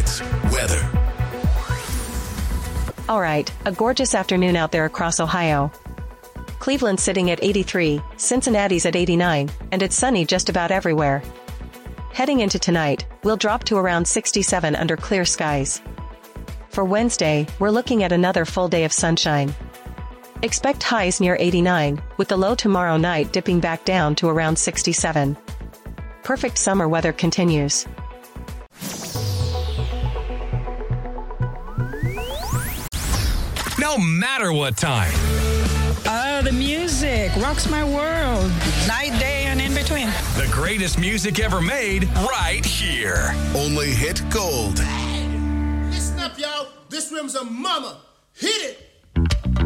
Hits weather. All right, a gorgeous afternoon out there across Ohio. Cleveland's sitting at 83, Cincinnati's at 89, and it's sunny just about everywhere. Heading into tonight, we'll drop to around 67 under clear skies. For Wednesday, we're looking at another full day of sunshine. Expect highs near 89, with the low tomorrow night dipping back down to around 67. Perfect summer weather continues. No matter what time. The music rocks my world. Night, day, and in between. The greatest music ever made right here. Only Hit Gold. Listen up, y'all. This rim's a mama. Hit it.